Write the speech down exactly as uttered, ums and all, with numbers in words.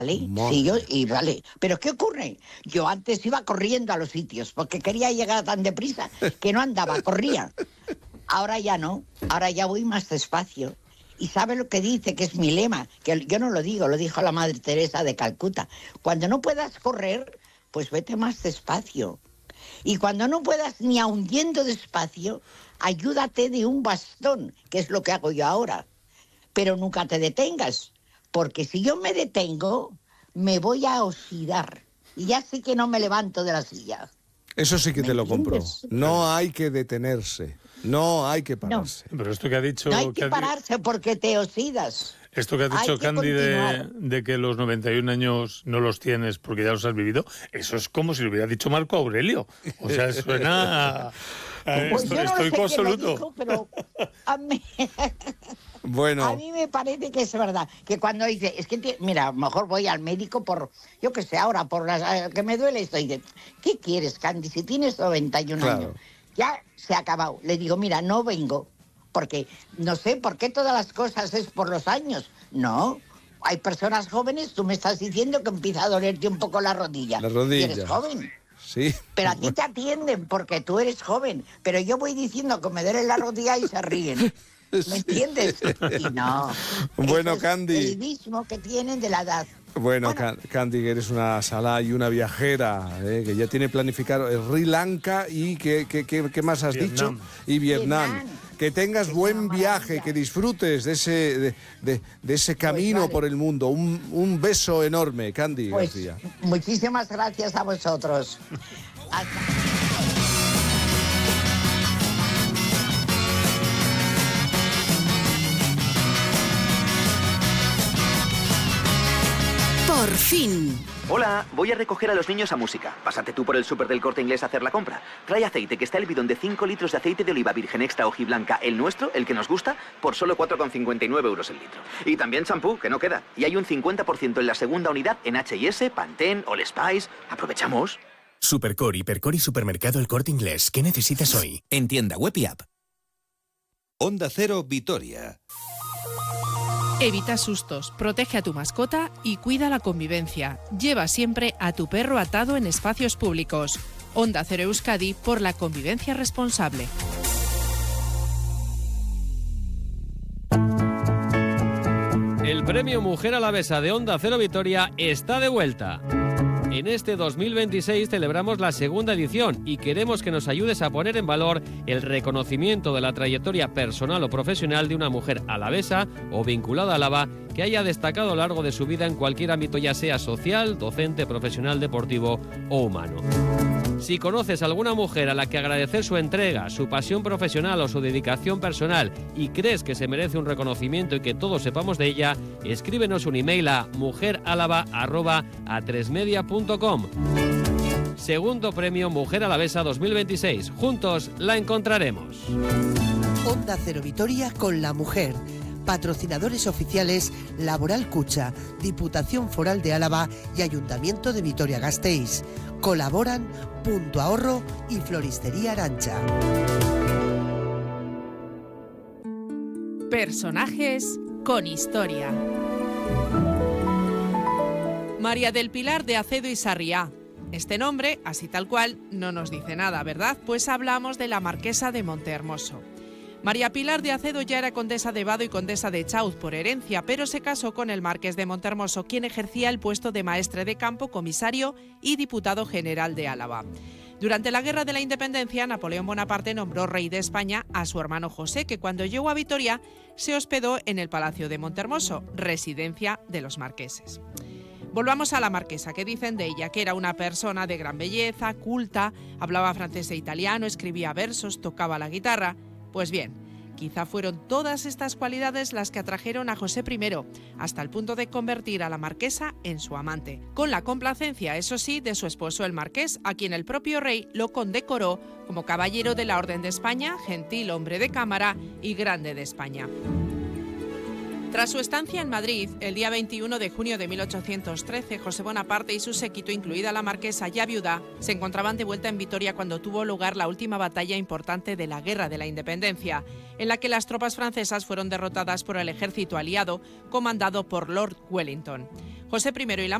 ¿Vale? Sí, yo, y vale. Pero ¿qué ocurre? Yo antes iba corriendo a los sitios porque quería llegar tan deprisa que no andaba, corría. Ahora ya no, ahora ya voy más despacio. Y sabe lo que dice, que es mi lema, que yo no lo digo, lo dijo la Madre Teresa de Calcuta. Cuando no puedas correr, pues vete más despacio. Y cuando no puedas ni aun yendo despacio, ayúdate de un bastón, que es lo que hago yo ahora. Pero nunca te detengas, porque si yo me detengo, me voy a oxidar. Y ya sé que no me levanto de la silla. Eso sí que te lo compro. No hay que detenerse. No hay que pararse. No. Pero esto que ha dicho... No hay que, que pararse porque te oxidas. Esto que ha dicho Candy de, de que los noventa y un años no los tienes porque ya los has vivido, eso es como si lo hubiera dicho Marco Aurelio. O sea, suena... a, pues esto, yo no estoy sé quién lo absoluto. dijo, pero a mí, bueno. a mí me parece que es verdad. Que cuando dice, es que, mira, a lo mejor voy al médico por, yo qué sé, ahora, por las, que me duele esto. Y dice, ¿qué quieres, Candy? Si tienes noventa y un claro. años, ya se ha acabado. Le digo, mira, no vengo. Porque no sé por qué todas las cosas es por los años. No, hay personas jóvenes, tú me estás diciendo que empieza a dolerte un poco la rodilla. La rodilla. Y eres joven. Sí. Pero a ti te atienden porque tú eres joven. Pero yo voy diciendo que me duele la rodilla y se ríen. ¿Me sí. entiendes? Y no. Bueno, Candy. Es el mismo que tienen de la edad. Bueno, bueno. Candy, eres una salá y una viajera, ¿eh? Que ya tiene planificado Sri Lanka y ¿qué, qué, qué, qué más has Vietnam. dicho? Y Vietnam. Vietnam. Que tengas es buen viaje, maravilla. Que disfrutes de ese, de, de, de ese camino pues vale. por el mundo. Un, un beso enorme, Candy pues, García. Muchísimas gracias a vosotros. Hasta... Por fin. Hola, voy a recoger a los niños a música. Pásate tú por el súper del Corte Inglés a hacer la compra. Trae aceite, que está el bidón de cinco litros de aceite de oliva virgen extra hojiblanca, el nuestro, el que nos gusta, por solo cuatro con cincuenta y nueve euros el litro. Y también champú, que no queda. Y hay un cincuenta por ciento en la segunda unidad en H y S, Pantene, All Spice. ¿Aprovechamos? Supercore, Hipercore y Supermercado El Corte Inglés. ¿Qué necesitas hoy? En tienda web y app. Onda Cero Vitoria. Evita sustos, protege a tu mascota y cuida la convivencia. Lleva siempre a tu perro atado en espacios públicos. Onda Cero Euskadi por la convivencia responsable. El premio Mujer Alavesa de Onda Cero Vitoria está de vuelta. En este dos mil veintiséis celebramos la segunda edición y queremos que nos ayudes a poner en valor el reconocimiento de la trayectoria personal o profesional de una mujer alavesa o vinculada a Álava que haya destacado a lo largo de su vida en cualquier ámbito, ya sea social, docente, profesional, deportivo o humano. Si conoces a alguna mujer a la que agradecer su entrega, su pasión profesional o su dedicación personal y crees que se merece un reconocimiento y que todos sepamos de ella, escríbenos un email a mujeralava arroba a tres media punto com. Segundo premio Mujer Alavesa dos mil veintiséis. Juntos la encontraremos. Onda Cero Vitoria con la mujer. Patrocinadores oficiales Laboral Cucha, Diputación Foral de Álava y Ayuntamiento de Vitoria-Gasteiz. Colaboran Punto Ahorro y Floristería Arancha. Personajes con historia. María del Pilar de Acedo y Sarriá. Este nombre, así tal cual, no nos dice nada, ¿verdad? Pues hablamos de la marquesa de Montehermoso. María Pilar de Acedo ya era condesa de Vado y condesa de Chauz por herencia, pero se casó con el marqués de Montehermoso, quien ejercía el puesto de maestre de campo, comisario y diputado general de Álava. Durante la Guerra de la Independencia, Napoleón Bonaparte nombró rey de España a su hermano José, que cuando llegó a Vitoria se hospedó en el Palacio de Montehermoso, residencia de los marqueses. Volvamos a la marquesa, que dicen de ella que era una persona de gran belleza, culta, hablaba francés e italiano, escribía versos, tocaba la guitarra. Pues bien, quizá fueron todas estas cualidades las que atrajeron a José primero, hasta el punto de convertir a la marquesa en su amante, con la complacencia, eso sí, de su esposo el marqués, a quien el propio rey lo condecoró como caballero de la Orden de España, gentil hombre de cámara y grande de España. Tras su estancia en Madrid, el día veintiuno de junio de mil ochocientos trece, José Bonaparte y su séquito, incluida la marquesa ya viuda, se encontraban de vuelta en Vitoria cuando tuvo lugar la última batalla importante de la Guerra de la Independencia, en la que las tropas francesas fueron derrotadas por el ejército aliado, comandado por Lord Wellington. José I y la